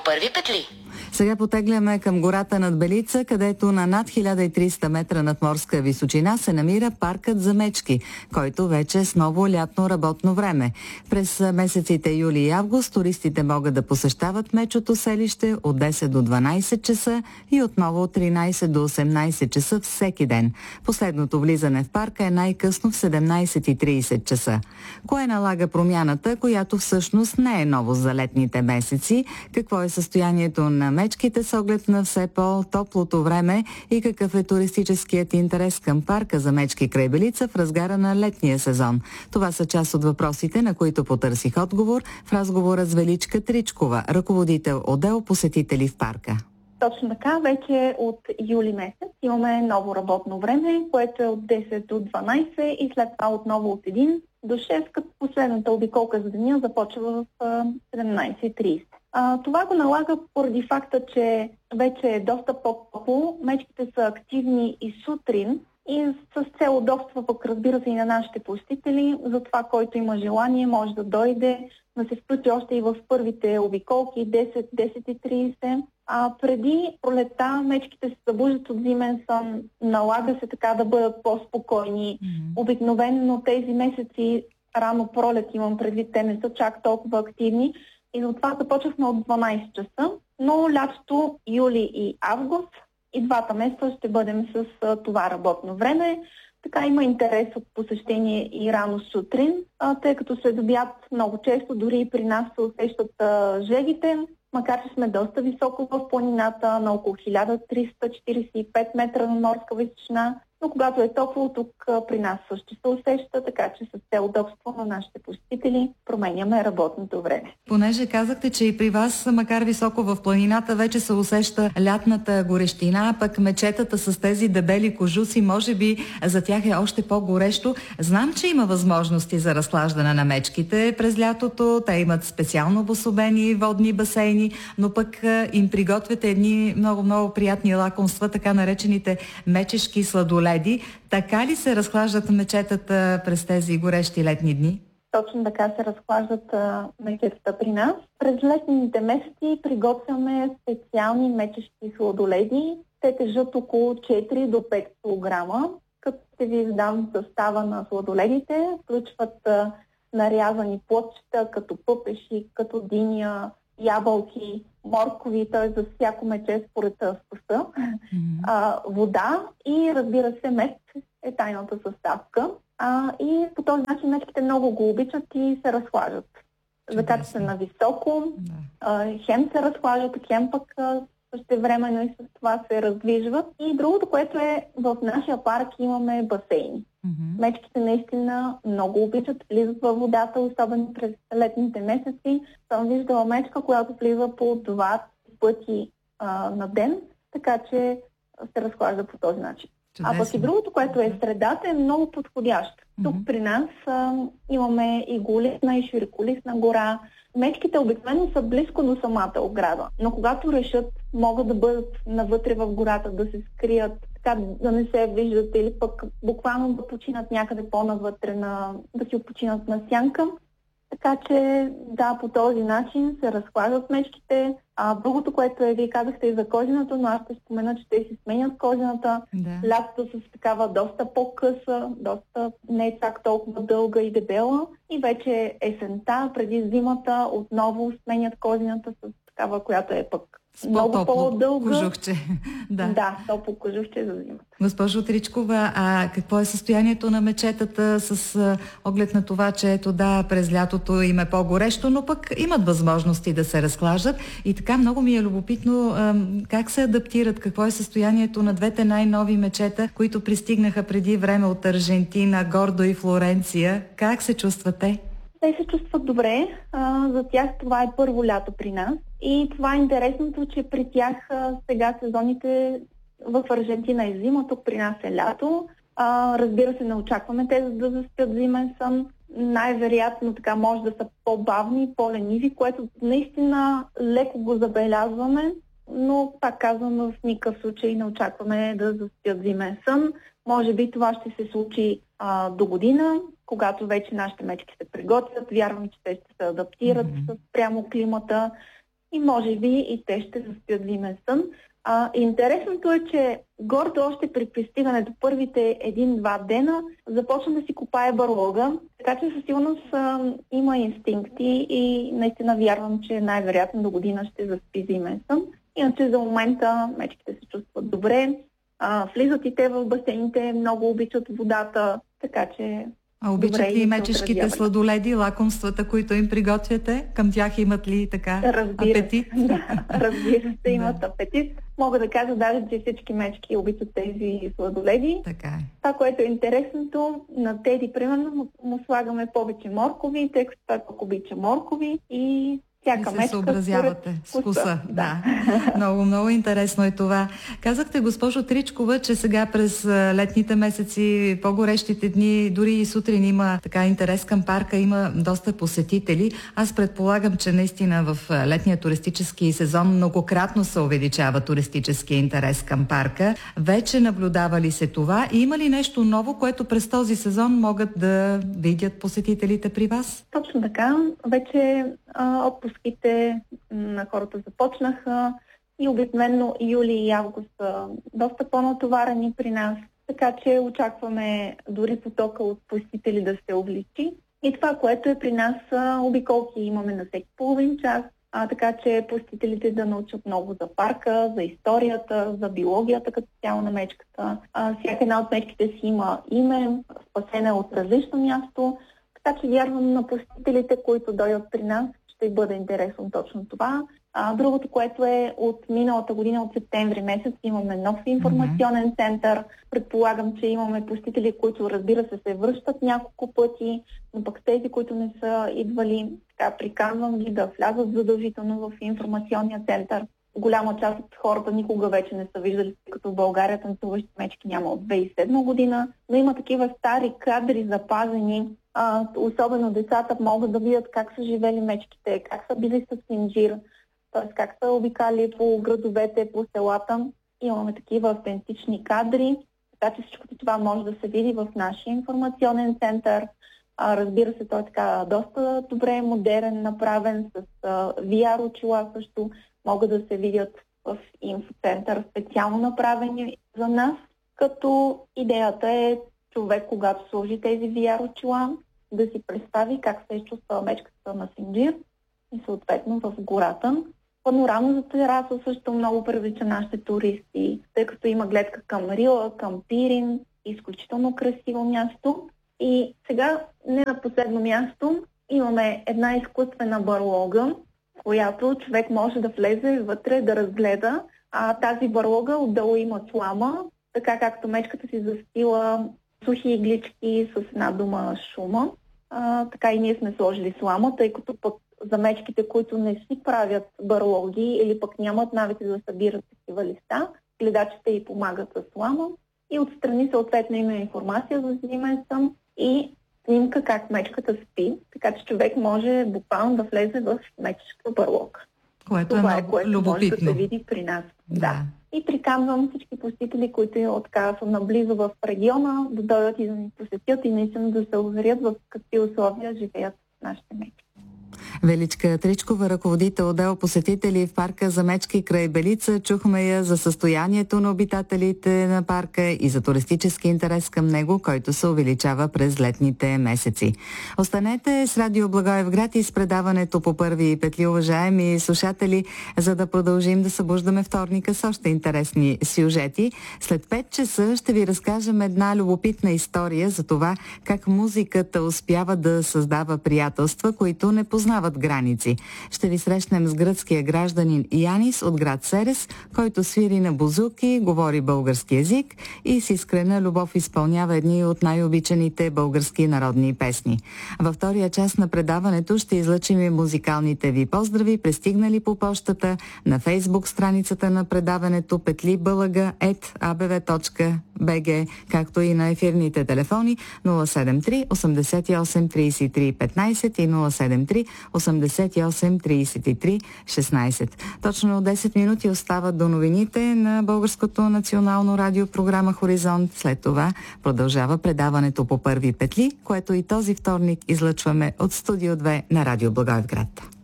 първи петли. Сега потегляме към гората над Белица, където на над 1300 метра над морска височина се намира паркът за мечки, който вече е с ново лятно работно време. През месеците юли и август туристите могат да посещават мечото селище от 10 до 12 часа и отново от 13 до 18 часа всеки ден. Последното влизане в парка е най-късно в 17:30 часа. Кое налага промяната, която всъщност не е ново за летните месеци? Какво е състоянието на мечките с оглед на все по-топлото време и какъв е туристическият интерес към парка за мечки край Белица в разгара на летния сезон? Това са част от въпросите, на които потърсих отговор в разговора с Величка Тричкова, ръководител отдел посетители в парка. Точно така, вече от юли месец имаме ново работно време, което е от 10 до 12 и след това отново от 1 до 6, като последната обиколка за деня започва в 17:30. Това го налага поради факта, че вече е доста по-топло, мечките са активни и сутрин и с цел удобство, пък разбира се и на нашите посетители, за това, който има желание, може да дойде, да се включи още и в първите обиколки 10-10:30. Преди пролета мечките се събуждат от зимен сън, налага се така да бъдат по-спокойни. Обикновено тези месеци, рано пролет имам предвид, те не са чак толкова активни и за това започнахме от 12 часа, но лятото, юли и август и двата месеца ще бъдем с това работно време. Така има интерес от посещение и рано сутрин, тъй като след обяд много често дори и при нас се усещат жегите, макар че сме доста високо в планината, на около 1345 метра на морска височина, но когато е топло, тук при нас също се усеща, така че с цел удобство на нашите посетители променяме работното време. Понеже казахте, че и при вас, макар високо в планината, вече се усеща лятната горещина, пък мечетата с тези дебели кожуци, може би за тях е още по-горещо. Знам, че има възможности за разхлаждане на мечките през лятото, те имат специално обособени водни басейни, но пък им приготвяте едни много приятни лакомства, така наречените мечешки сладоледи. Така ли се разхлаждат мечетата през тези горещи летни дни? Точно така се разхлаждат мечетата при нас. През летните месеци приготвяме специални мечешки сладоледи. Те тежат около 4 до 5 кг. Като ще ви издам състава на сладоледите, включват нарязани плодчета, като пъпеши, като диня, ябълки, моркови, т.е. за всяко мече според вкуса, вода и разбира се мед е тайната съставка. И по този начин мечките много го обичат и се разхлажат. Закачат се на високо, хем се разхлажат, хем пък същевременно и с това се раздвижват. И другото, което е в нашия парк имаме басейни. Мечките наистина много обичат, влизат във водата, особено през летните месеци. Съм виждала мечка, която влиза по 2 пъти на ден, така че се разхлажда по този начин. А пък и другото, което е средата, е много подходящо. Тук при нас имаме и голисна, и широколисна гора. Мечките обикновено са близко до самата ограда, но когато решат, могат да бъдат навътре в гората, да се скрият, така да не се виждат или пък буквално да починат някъде по-навътре, да си починат на сянка. Така че да, по този начин се разхлаждат мечките. Другото, което вие казахте и за кожената, но аз ще спомена, че те си сменят кожената. Да. Лятото с такава доста по-къса, доста не е чак толкова дълга и дебела. И вече есента, преди зимата, отново сменят кожената с такава, която е пък много по-дълга. Кожухче. Да, топло кожухче за зимата. Госпожо Тричкова, какво е състоянието на мечетата с оглед на това, че ето да, през лятото им е по-горещо, но пък имат възможности да се разхлаждат и така много ми е любопитно как се адаптират, какво е състоянието на двете най-нови мечета, които пристигнаха преди време от Аржентина, Гордо и Флоренция. Как се чувствате? Те се чувстват добре. За тях това е първо лято при нас. И това е интересното, че при тях сега сезоните в Аржентина е зима, тук при нас е лято. Разбира се, не очакваме те да заспят зимен сън. Най-вероятно така може да са по-бавни, по-лениви, което наистина леко го забелязваме, но пак казвам, в никакъв случай не очакваме да заспят зимен сън. Може би това ще се случи до година, когато вече нашите мечки се приготвят. Вярвам, че те ще се адаптират прямо климата и може би и те ще заспят зимен сън. Интересното е, че гордо още при пристигането първите 1-2 дена започна да си копае барлога, така че със сигурност има инстинкти и наистина вярвам, че най-вероятно до година ще заспи зимен сън. Иначе за момента мечките се чувстват добре, влизат и те в басейните, много обичат водата, така че... А обичат ли мечешките сладоледи, лакомствата, които им приготвяте? Към тях имат ли така апетит? Разбира се, имат апетит. Мога да кажа даже, че всички мечки обичат тези сладоледи. Така е. Това, което е интересното, на Теди, примерно, му слагаме повече моркови, тъй като той пък обича моркови и всяка мечка. И се съобразявате с вкуса. Да. Много, много интересно е това. Казахте, госпожо Тричкова, че сега през летните месеци, по-горещите дни, дори и сутрин има така интерес към парка, има доста посетители. Аз предполагам, че наистина в летния туристически сезон многократно се увеличава туристическия интерес към парка. Вече наблюдава ли се това и има ли нещо ново, което през този сезон могат да видят посетителите при вас? Точно така. Вече отпуските на хората започнаха и обикновено юли и август са доста по-натоварени при нас, така че очакваме дори потока от посетители да се увеличи. И това, което е при нас, обиколки имаме на всеки половин час, така че посетителите да научат много за парка, за историята, за биологията като цяло на мечката. Всяка една от мечките си има име, спасена от различно място, така че вярвам на посетителите, които дойдат при нас, ще бъде интересно точно това. Другото, което е от миналата година, от септември месец, имаме нов информационен център. Предполагам, че имаме посетители, които, разбира се връщат няколко пъти, но пък тези, които не са идвали, така приканвам ги да влязат задължително в информационния център. Голяма част от хората никога вече не са виждали, като в България танцуващи мечки няма от 2007 година, но има такива стари кадри запазени. Особено децата могат да видят как са живели мечките, как са били с синджир, т.е. как са обикали по градовете, по селата. Имаме такива автентични кадри, така че всичко това може да се види в нашия информационен център. Разбира се, той е така доста добре модерен, направен с VR очила също. Могат да се видят в инфоцентър, специално направени за нас, като идеята е човек, когато сложи тези VR очила, да си представи как се е чувствала мечката на синджир и съответно в гората. Панорама за тераса също много привлича нашите туристи, тъй като има гледка към Рила, към Пирин, изключително красиво място. И сега, не на последно място, имаме една изкуствена барлога, в която човек може да влезе вътре, да разгледа. Тази барлога отдолу има слама, така както мечката си застила сухи иглички с една дума шума. Така и ние сме сложили слама, тъй като пък за мечките, които не си правят барлоги или пък нямат навици да събират такива листа, гледачите й помагат с слама и отстрани съответно има информация за зимен сън и снимка как мечката спи, така че човек може буквално да влезе в мечешка барлога. Което това е много любопитно. Може да се види при нас. Да. И приканвам всички посетители, които са наблизо в региона, да дойдат и да ни посетят и наистина да се уверят в какви условия живеят нашите мечки. Величка Тричкова, ръководител отдел посетители в парка за мечки край Белица. Чухме я за състоянието на обитателите на парка и за туристически интерес към него, който се увеличава през летните месеци. Останете с Радио Благоевград и с предаването по първи петли, уважаеми слушатели, за да продължим да събуждаме вторника с още интересни сюжети. След 5 часа ще ви разкажем една любопитна история за това как музиката успява да създава приятелства, които не познават граници. Ще ви срещнем с гръцкия гражданин Янис от град Серес, който свири на бузуки, говори български език и с искрена любов изпълнява едни от най-обичаните български народни песни. Във втория част на предаването ще излъчим и музикалните ви поздрави, пристигнали по почтата на Фейсбук страницата на предаването petlibalaga@abv.bg, както и на ефирните телефони 073 88 33 15 и 073 88 33 16. Точно 10 минути остават до новините на Българското национално радио, програма Хоризонт. След това продължава предаването по първи петли, което и този вторник излъчваме от Студио 2 на Радио Благоевград.